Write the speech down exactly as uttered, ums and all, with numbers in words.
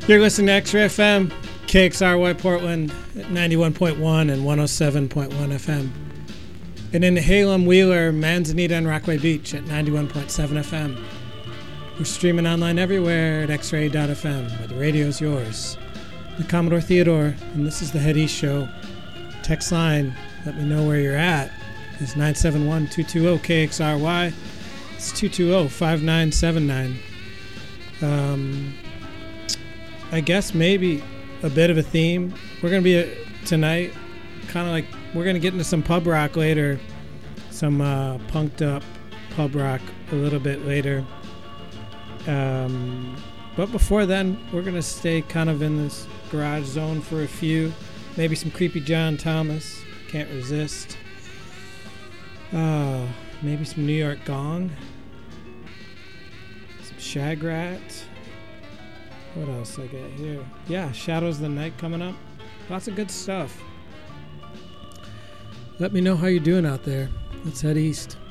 You're listening to X-Ray F M, K X R Y Portland at ninety-one point one and one oh seven point one F M. And in Halem, Wheeler, Manzanita, and Rockaway Beach at ninety-one point seven F M. We're streaming online everywhere at x ray dot f m, where the radio's yours. I'm Commodore Theodore, and this is the Head East Show. Text line, let me know where you're at, is nine seven one, two two zero, K X R Y. It's two two zero, five nine seven nine. Um, I guess maybe a bit of a theme. We're going to be, a, tonight, kind of like, we're going to get into some pub rock later. Some uh, punked up pub rock a little bit later. Um, but before then, we're going to stay kind of in this garage zone for a few. Maybe some Creepy John Thomas. Can't resist. Uh, maybe some New York Gong. Some Shagrat. What else I got here? Yeah, Shadows of the Night coming up. Lots of good stuff. Let me know how you're doing out there. Let's head east.